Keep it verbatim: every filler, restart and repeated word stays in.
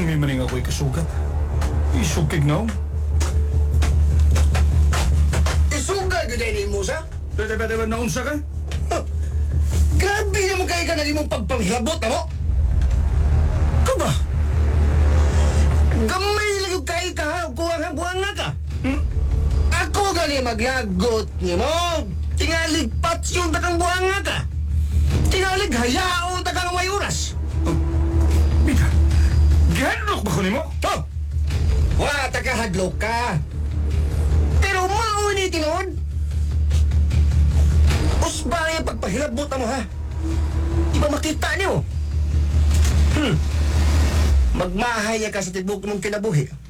May maning ako'y kasugat. Isukig na. Isugal ko dahil mo sa? Pwede ba diba naunsa ka? Huh. Grabe naman kayo ka na rin mong pagpanghilabot na mo. Ka ba? Gamay lang yung kayo ka ha. Kuwang-kuwang nga ka. Hmm? Ako gali maglagot niyo mo. Tingalig patsyon takang buwang nga ka. Tingalig hayaon takang may oras. Bida, gihadlok ba ko ni mo? Oh! Wa tagahadlok ka. Pero mauni tinuod. Usba yung pagpahilabot na mo ha. Di ba makita niyo? Hmm. Magmahaya ka sa tibok mong kinabuhi.